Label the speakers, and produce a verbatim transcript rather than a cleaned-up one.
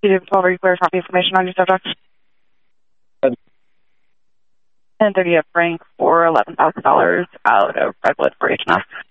Speaker 1: David twelve, are you clear to copy information on your subject? ten thirty at Frank for eleven thousand dollars out of Redwood for H M S.